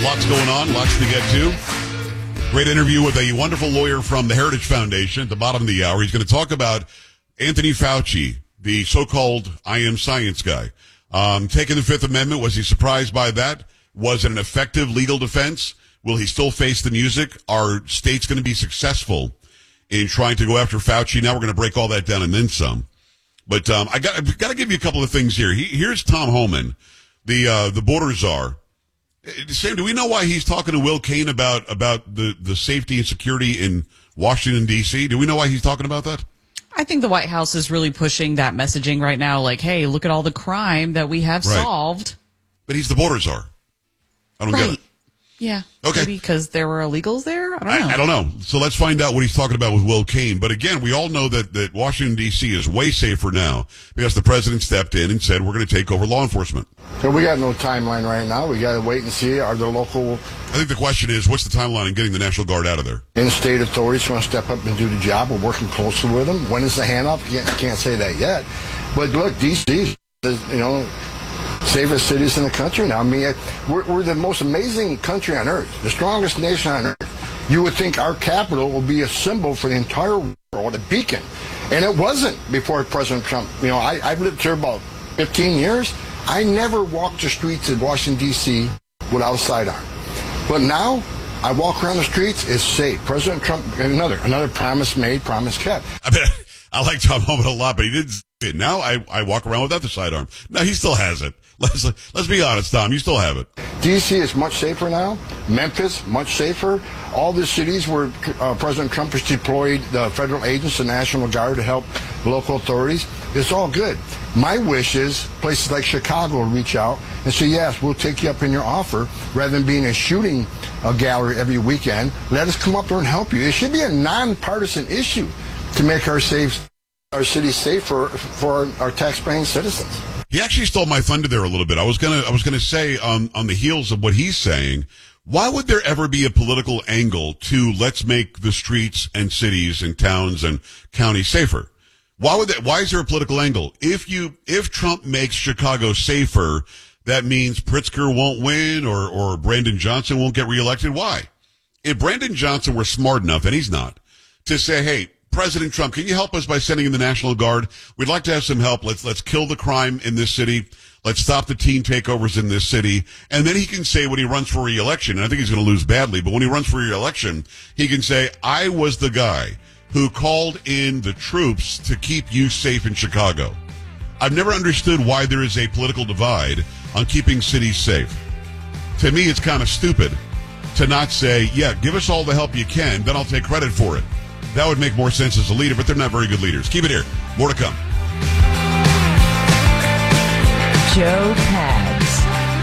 Lots going on, lots to get to. Great interview with a wonderful lawyer from the Heritage Foundation at the bottom of the hour. He's going to talk about Anthony Fauci, the so-called I am science guy. Taking the Fifth Amendment, was he surprised by that? Was it an effective legal defense? Will he still face the music? Are states going to be successful in trying to go after Fauci? Now we're going to break all that down and then some. But I've got to give you a couple of things here. Here's Tom Homan, the border czar. Sam, do we know why he's talking to Will Cain about the safety and security in Washington, D.C.? Do we know why he's talking about that? I think the White House is really pushing that messaging right now, like, hey, look at all the crime that we have solved. But he's the border czar. I don't get it. Yeah. Okay. Maybe because there were illegals there? I don't know. I don't know. So let's find out what he's talking about with Will Cain. But again, we all know that Washington, D.C. is way safer now because the president stepped in and said we're going to take over law enforcement. So we got no timeline right now. We got to wait and see. Are the local... I think the question is, what's the timeline in getting the National Guard out of there? In-state authorities want to step up and do the job. We're working closely with them. When is the handoff? Can't say that yet. But look, D.C. is, safest cities in the country now. I mean, we're the most amazing country on earth, the strongest nation on earth. You would think our capital will be a symbol for the entire world, a beacon. And it wasn't before President Trump. I've lived here about 15 years. I never walked the streets of Washington, D.C. without a sidearm. But now, I walk around the streets, it's safe. President Trump, another promise made, promise kept. I like Tom Homan a lot, but he didn't. Now I walk around without the sidearm. No, he still has it. Let's be honest, Tom. You still have it. D.C. is much safer now. Memphis, much safer. All the cities where President Trump has deployed the federal agents, the National Guard, to help local authorities. It's all good. My wish is places like Chicago reach out and say, yes, we'll take you up in your offer, rather than being a shooting gallery every weekend. Let us come up there and help you. It should be a nonpartisan issue to make our city safe for our tax-paying citizens. He actually stole my thunder there a little bit. I was gonna say on the heels of what he's saying, why would there ever be a political angle to let's make the streets and cities and towns and counties safer? Why is there a political angle? If Trump makes Chicago safer, that means Pritzker won't win or Brandon Johnson won't get reelected. Why? If Brandon Johnson were smart enough, and he's not, to say, hey, President Trump, can you help us by sending in the National Guard? We'd like to have some help. Let's kill the crime in this city. Let's stop the teen takeovers in this city. And then he can say when he runs for re-election, and I think he's going to lose badly, but when he runs for re-election, he can say, I was the guy who called in the troops to keep you safe in Chicago. I've never understood why there is a political divide on keeping cities safe. To me, it's kind of stupid to not say, yeah, give us all the help you can, then I'll take credit for it. That would make more sense as a leader, but they're not very good leaders. Keep it here. More to come. Joe Pags.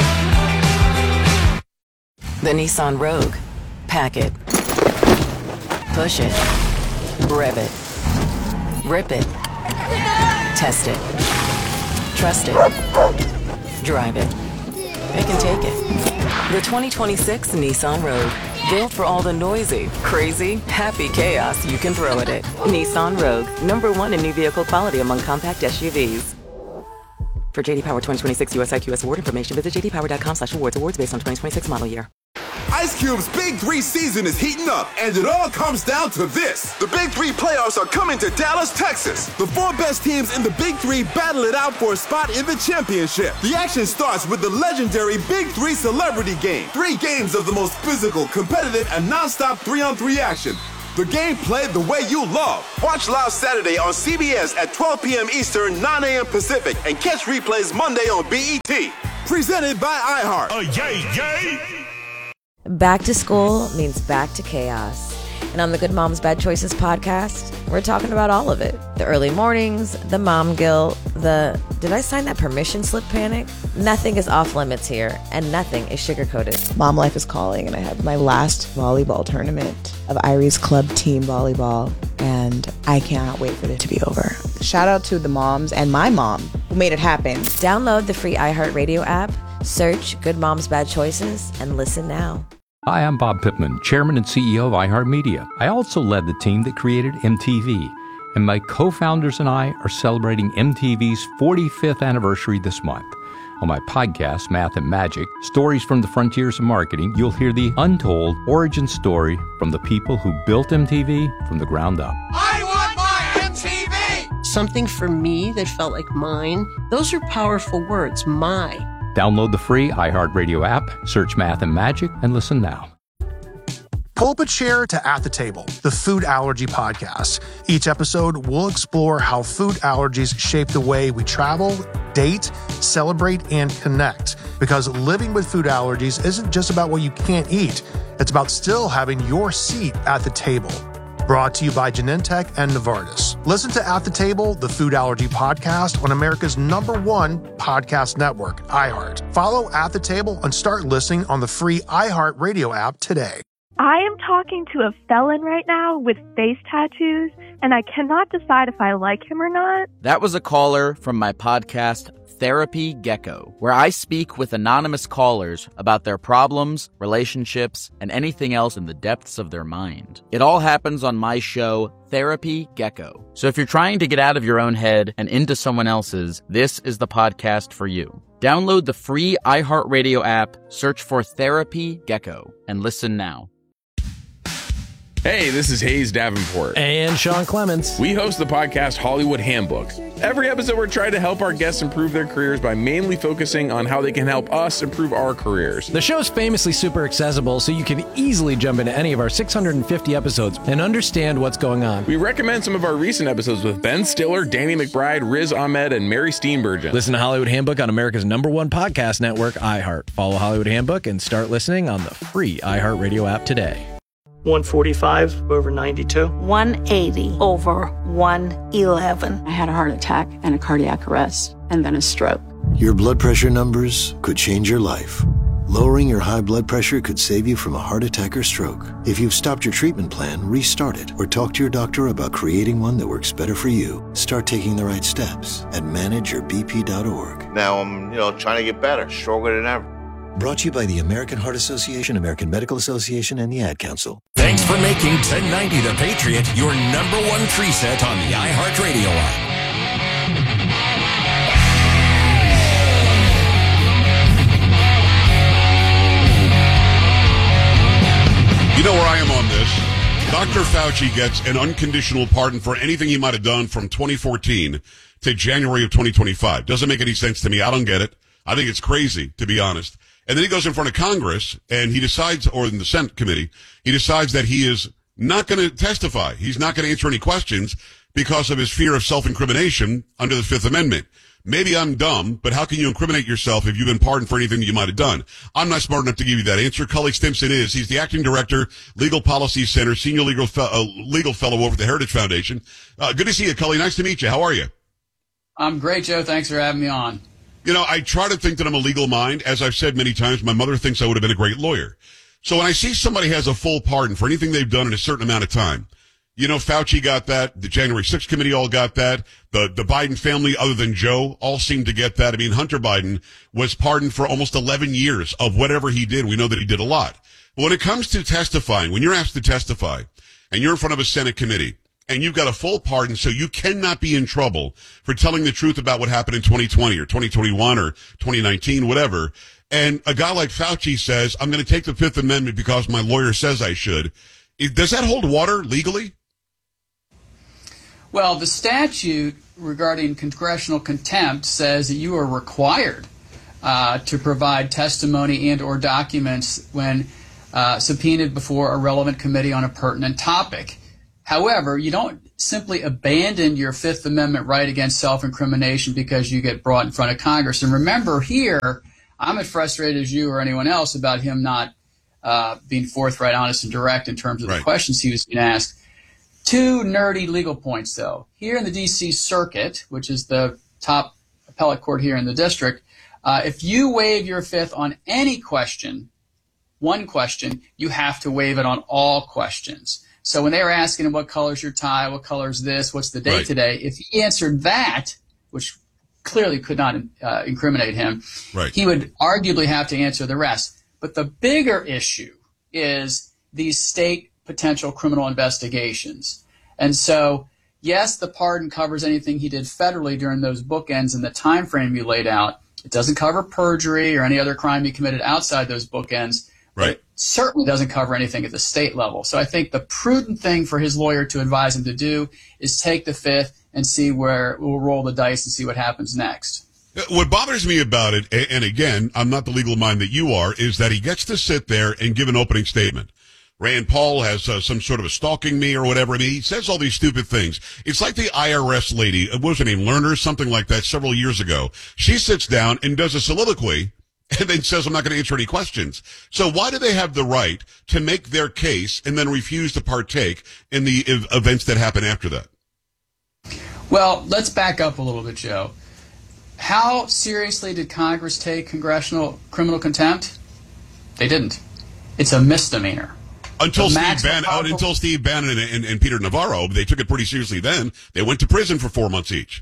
The Nissan Rogue. Pack it. Push it. Rev it. Rip it. Test it. Trust it. Drive it. It can take it. The 2026 Nissan Rogue. Built for all the noisy, crazy, happy chaos you can throw at it. Nissan Rogue, #1 in new vehicle quality among compact SUVs. For JD Power 2026 US IQS award information, visit jdpower.com/awards. Awards based on 2026 model year. Ice Cube's Big 3 season is heating up, and it all comes down to this. The Big 3 playoffs are coming to Dallas, Texas. The 4 best teams in the Big 3 battle it out for a spot in the championship. The action starts with the legendary Big 3 Celebrity Game. 3 games of the most physical, competitive, and non-stop 3-on-3 action. The game played the way you love. Watch live Saturday on CBS at 12 p.m. Eastern, 9 a.m. Pacific, and catch replays Monday on BET. Presented by iHeart. Yay! Back to school means back to chaos. And on the Good Moms Bad Choices podcast, we're talking about all of it. The early mornings, the mom guilt, the did I sign that permission slip panic? Nothing is off limits here, and nothing is sugar-coated. Mom life is calling, and I have my last volleyball tournament of Irie's Club Team Volleyball, and I cannot wait for it to be over. Shout out to the moms and my mom who made it happen. Download the free iHeartRadio app, search Good Moms Bad Choices, and listen now. Hi, I'm Bob Pittman, Chairman and CEO of iHeartMedia. I also led the team that created MTV, and my co-founders and I are celebrating MTV's 45th anniversary this month. On my podcast, Math and Magic, Stories from the Frontiers of Marketing, you'll hear the untold origin story from the people who built MTV from the ground up. I want my MTV! Something for me that felt like mine. Those are powerful words, my. Download the free iHeartRadio app, search Math and Magic, and listen now. Pull up a chair to At the Table, the food allergy podcast. Each episode, we'll explore how food allergies shape the way we travel, date, celebrate, and connect. Because living with food allergies isn't just about what you can't eat. It's about still having your seat at the table. Brought to you by Genentech and Novartis. Listen to At the Table, the food allergy podcast on America's #1 podcast network, iHeart. Follow At the Table and start listening on the free iHeart Radio app today. I am talking to a felon right now with face tattoos, and I cannot decide if I like him or not. That was a caller from my podcast, Therapy Gecko, where I speak with anonymous callers about their problems, relationships, and anything else in the depths of their mind. It all happens on my show, Therapy Gecko. So if you're trying to get out of your own head and into someone else's, this is the podcast for you. Download the free iHeartRadio app, search for Therapy Gecko, and listen now. Hey, this is Hayes Davenport. And Sean Clements. We host the podcast Hollywood Handbook. Every episode, we're trying to help our guests improve their careers by mainly focusing on how they can help us improve our careers. The show's famously super accessible, so you can easily jump into any of our 650 episodes and understand what's going on. We recommend some of our recent episodes with Ben Stiller, Danny McBride, Riz Ahmed, and Mary Steenburgen. Listen to Hollywood Handbook on America's #1 podcast network, iHeart. Follow Hollywood Handbook and start listening on the free iHeartRadio app today. 145 over 92. 180 over 111. I had a heart attack and a cardiac arrest and then a stroke. Your blood pressure numbers could change your life. Lowering your high blood pressure could save you from a heart attack or stroke. If you've stopped your treatment plan, restart it or talk to your doctor about creating one that works better for you. Start taking the right steps at manageyourbp.org. Now I'm, trying to get better, stronger than ever. Brought to you by the American Heart Association, American Medical Association, and the Ad Council. Thanks for making 1090 The Patriot your #1 preset on the iHeartRadio app. You know where I am on this. Dr. Fauci gets an unconditional pardon for anything he might have done from 2014 to January of 2025. Doesn't make any sense to me. I don't get it. I think it's crazy, to be honest. And then he goes in front of Congress and he decides, or in the Senate committee, he decides that he is not going to testify. He's not going to answer any questions because of his fear of self-incrimination under the Fifth Amendment. Maybe I'm dumb, but how can you incriminate yourself if you've been pardoned for anything that you might have done? I'm not smart enough to give you that answer. Cully Stimson is. He's the acting director, Legal Policy Center, senior legal fellow over at the Heritage Foundation. Good to see you, Cully. Nice to meet you. How are you? I'm great, Joe. Thanks for having me on. I try to think that I'm a legal mind. As I've said many times, my mother thinks I would have been a great lawyer. So when I see somebody has a full pardon for anything they've done in a certain amount of time, Fauci got that. The January 6th committee all got that. The Biden family, other than Joe, all seemed to get that. I mean, Hunter Biden was pardoned for almost 11 years of whatever he did. We know that he did a lot. But when it comes to testifying, when you're asked to testify and you're in front of a Senate committee, and you've got a full pardon, so you cannot be in trouble for telling the truth about what happened in 2020 or 2021 or 2019, whatever. And a guy like Fauci says, I'm going to take the Fifth Amendment because my lawyer says I should. Does that hold water legally? Well, the statute regarding congressional contempt says that you are required to provide testimony and or documents when subpoenaed before a relevant committee on a pertinent topic. However, you don't simply abandon your Fifth Amendment right against self-incrimination because you get brought in front of Congress. And remember here, I'm as frustrated as you or anyone else about him not being forthright, honest, and direct in terms of the questions he was being asked. Two nerdy legal points, though. Here in the D.C. Circuit, which is the top appellate court here in the district, if you waive your Fifth on any question, one question, you have to waive it on all questions. So when they were asking him what color's your tie, what color's this, what's the date today, if he answered that, which clearly could not incriminate him, he would arguably have to answer the rest. But the bigger issue is these state potential criminal investigations. And so, yes, the pardon covers anything he did federally during those bookends and the time frame you laid out, It doesn't cover perjury or any other crime he committed outside those bookends. Right. It certainly doesn't cover anything at the state level. So I think the prudent thing for his lawyer to advise him to do is take the fifth and see where we'll roll the dice and see what happens next. What bothers me about it, and again, I'm not the legal mind that you are, is that he gets to sit there and give an opening statement. Rand Paul has some sort of a stalking me or whatever. I mean, he says all these stupid things. It's like the IRS lady, what was her name, Lerner, something like that, several years ago. She sits down and does a soliloquy and then says, I'm not going to answer any questions. So why do they have the right to make their case and then refuse to partake in the events that happen after that? Well, let's back up a little bit, Joe. How seriously did Congress take congressional criminal contempt? They didn't. It's a misdemeanor. Until Steve Bannon and Peter Navarro, they took it pretty seriously then. They went to prison for 4 months each.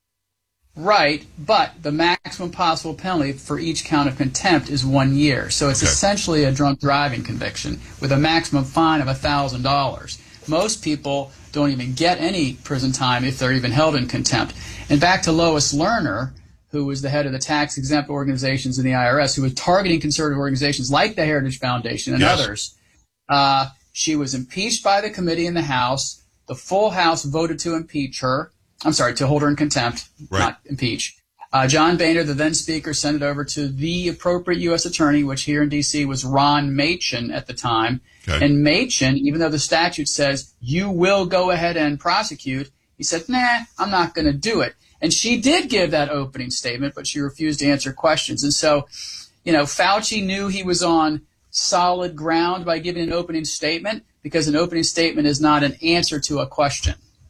Right, but the maximum possible penalty for each count of contempt is 1 year. So it's essentially a drunk driving conviction with a maximum fine of $1,000. Most people don't even get any prison time if they're even held in contempt. And back to Lois Lerner, who was the head of the tax-exempt organizations in the IRS, who was targeting conservative organizations like the Heritage Foundation and others. She was impeached by the committee in the House. The full House voted to impeach her. I'm sorry, to hold her in contempt, not impeach. John Boehner, the then Speaker, sent it over to the appropriate U.S. attorney, which here in D.C. was Ron Machen at the time. Okay. And Machen, even though the statute says you will go ahead and prosecute, he said, nah, I'm not going to do it. And she did give that opening statement, but she refused to answer questions. And so, Fauci knew he was on solid ground by giving an opening statement, because an opening statement is not an answer to a question.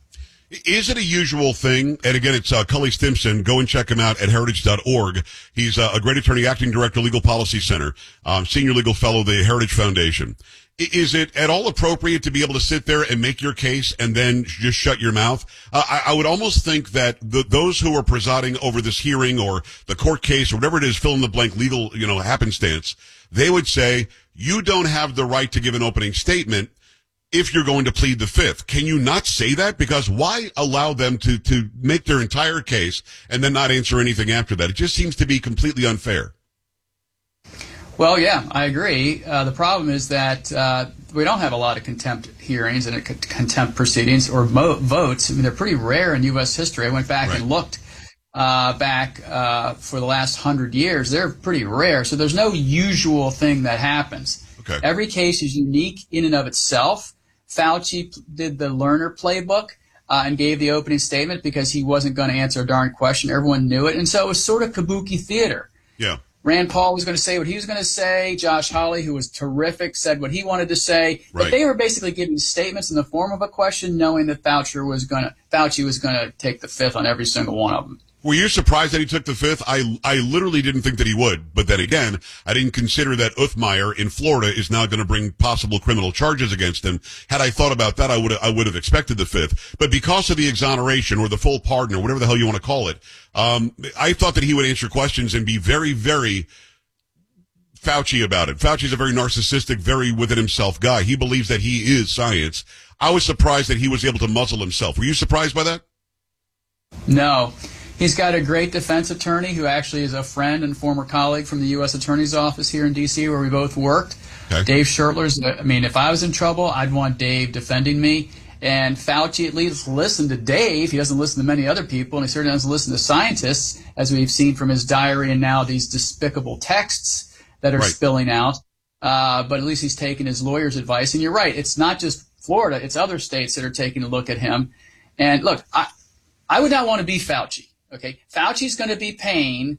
Is it a usual thing? And again, it's Cully Stimson. Go and check him out at heritage.org. He's a great attorney, acting director, Legal Policy Center, senior legal fellow, the Heritage Foundation. Is it at all appropriate to be able to sit there and make your case and then just shut your mouth? I would almost think that those who are presiding over this hearing or the court case or whatever it is, fill in the blank legal, happenstance, they would say, you don't have the right to give an opening statement if you're going to plead the fifth. Can you not say that? Because why allow them to make their entire case and then not answer anything after that? It just seems to be completely unfair. Well, yeah, I agree. The problem is that we don't have a lot of contempt hearings and contempt proceedings or votes. I mean, they're pretty rare in U.S. history. I went back and looked for the last 100 years. They're pretty rare. So there's no usual thing that happens. Okay. Every case is unique in and of itself. Fauci did the Lerner playbook and gave the opening statement because he wasn't going to answer a darn question. Everyone knew it. And so it was sort of kabuki theater. Yeah. Rand Paul was going to say what he was going to say. Josh Hawley, who was terrific, said what he wanted to say. Right. But they were basically giving statements in the form of a question, knowing that Fauci was going to take the fifth on every single one of them. Were you surprised that he took the fifth? I literally didn't think that he would. But then again, I didn't consider that Uthmeier in Florida is now going to bring possible criminal charges against him. Had I thought about that, I would have expected the fifth. But because of the exoneration or the full pardon or whatever the hell you want to call it, I thought that he would answer questions and be very, very Fauci about it. Fauci's a very narcissistic, very within himself guy. He believes that he is science. I was surprised that he was able to muzzle himself. Were you surprised by that? No. He's got a great defense attorney who actually is a friend and former colleague from the U.S. Attorney's Office here in D.C. where we both worked. Okay. Dave Schertler's, if I was in trouble, I'd want Dave defending me. And Fauci at least listened to Dave. He doesn't listen to many other people, and he certainly doesn't listen to scientists, as we've seen from his diary and now these despicable texts that are spilling out. But at least he's taken his lawyer's advice. And you're right, it's not just Florida, it's other states that are taking a look at him. And look, I would not want to be Fauci. Okay, Fauci's going to be paying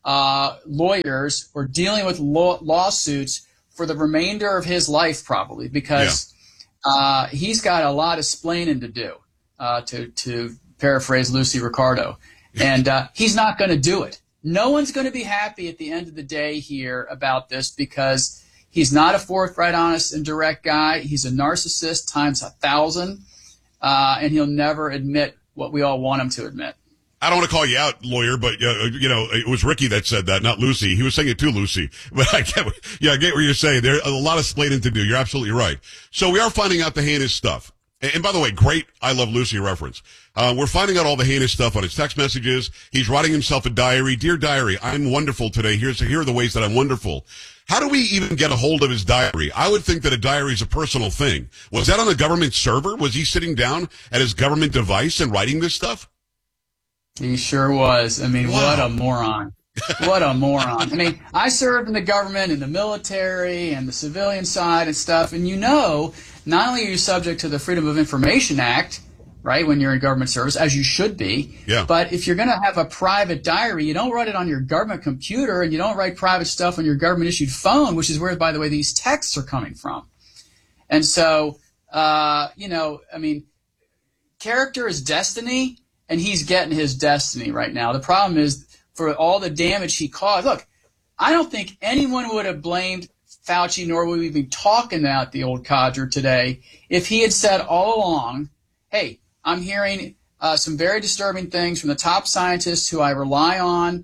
lawyers or dealing with lawsuits for the remainder of his life, probably, because he's got a lot of splaining to do, to paraphrase Lucy Ricardo. And he's not going to do it. No one's going to be happy at the end of the day here about this because he's not a forthright, honest, and direct guy. He's a narcissist times 1,000, and he'll never admit what we all want him to admit. I don't want to call you out, lawyer, but, it was Ricky that said that, not Lucy. He was saying it to Lucy. But I get what you're saying. There's a lot of splaining to do. You're absolutely right. So we are finding out the heinous stuff. And by the way, great I Love Lucy reference. We're finding out all the heinous stuff on his text messages. He's writing himself a diary. Dear diary, I'm wonderful today. Here are the ways that I'm wonderful. How do we even get a hold of his diary? I would think that a diary is a personal thing. Was that on the government server? Was he sitting down at his government device and writing this stuff? He sure was. I mean, Wow. What a moron. What a moron. I mean, I served in the government, in the military, and the civilian side and stuff, and not only are you subject to the Freedom of Information Act, right, when you're in government service, as you should be, but if you're going to have a private diary, you don't write it on your government computer, and you don't write private stuff on your government-issued phone, which is where, by the way, these texts are coming from. And so, I mean, character is destiny, and he's getting his destiny right now. The problem is, for all the damage he caused, look, I don't think anyone would have blamed Fauci, nor would we be talking about the old codger today, if he had said all along, hey, I'm hearing some very disturbing things from the top scientists who I rely on.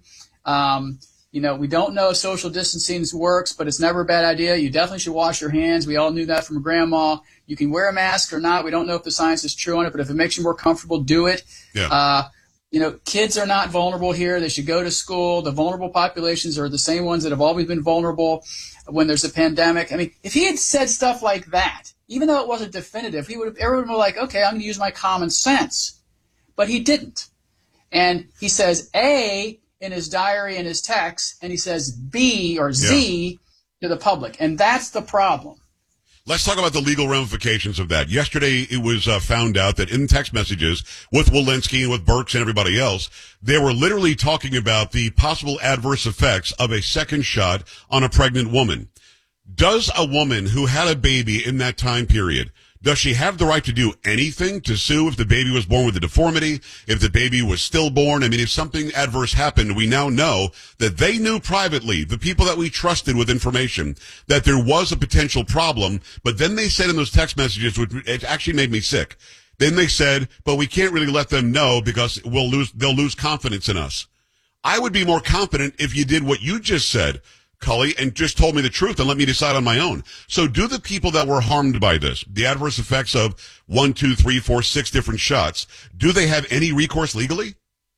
We don't know if social distancing works, but it's never a bad idea. You definitely should wash your hands. We all knew that from grandma. You can wear a mask or not. We don't know if the science is true on it, but if it makes you more comfortable, do it. Yeah. Kids are not vulnerable here. They should go to school. The vulnerable populations are the same ones that have always been vulnerable when there's a pandemic. I mean, if he had said stuff like that, even though it wasn't definitive, everyone would be like, okay, I'm going to use my common sense. But he didn't. And he says A in his diary and his text, and he says B or Z to the public. And that's the problem. Let's talk about the legal ramifications of that. Yesterday, it was found out that in text messages with Walensky and with Birx and everybody else, they were literally talking about the possible adverse effects of a second shot on a pregnant woman. Does a woman who had a baby in that time period, does she have the right to do anything to sue if the baby was born with a deformity, if the baby was stillborn? I mean, if something adverse happened, we now know that they knew privately, the people that we trusted with information, that there was a potential problem. But then they said in those text messages, which it actually made me sick. Then they said, but we can't really let them know because they'll lose confidence in us. I would be more confident if you did what you just said, Cully, and just told me the truth and let me decide on my own. So do the people that were harmed by this, the adverse effects of 1, 2, 3, 4, 6 different shots, do they have any recourse legally?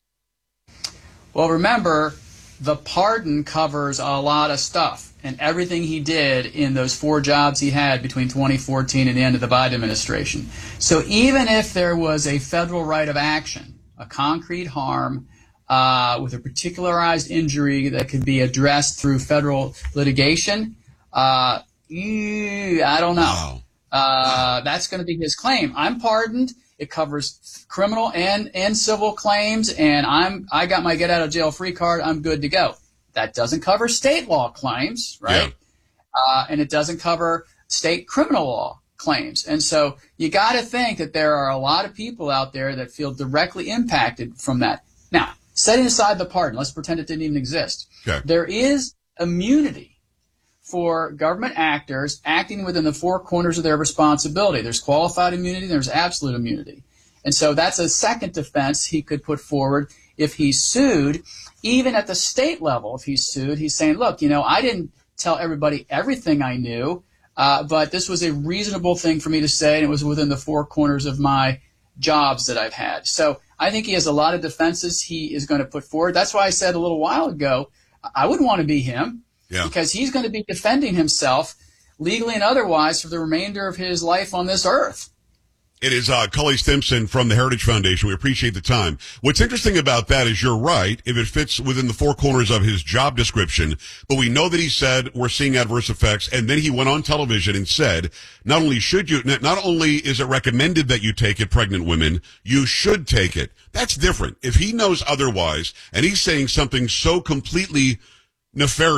Well, remember, the pardon covers a lot of stuff, and everything he did in those 4 jobs he had between 2014 and the end of the Biden administration. So even if there was a federal right of action, a concrete harm, with a particularized injury that could be addressed through federal litigation, I don't know. Wow. That's going to be his claim. I'm pardoned. It covers criminal and civil claims, and I got my get out of jail free card. I'm good to go. That doesn't cover state law claims, right? Yeah. And it doesn't cover state criminal law claims. And so you got to think that there are a lot of people out there that feel directly impacted from that. Now, setting aside the pardon, let's pretend it didn't even exist. Okay. There is immunity for government actors acting within the 4 corners of their responsibility. There's qualified immunity, there's absolute immunity. And so that's a second defense he could put forward if he's sued. Even at the state level, if he's sued, he's saying, look, I didn't tell everybody everything I knew, but this was a reasonable thing for me to say, and it was within the 4 corners of my jobs that I've had. So I think he has a lot of defenses he is going to put forward. That's why I said a little while ago, I wouldn't want to be him because he's going to be defending himself legally and otherwise for the remainder of his life on this earth. It is Cully Stimson from the Heritage Foundation. We appreciate the time. What's interesting about that is you're right, if it fits within the 4 corners of his job description, but we know that he said we're seeing adverse effects, and then he went on television and said, not only is it recommended that you take it, pregnant women, you should take it. That's different. If he knows otherwise, and he's saying something so completely nefarious,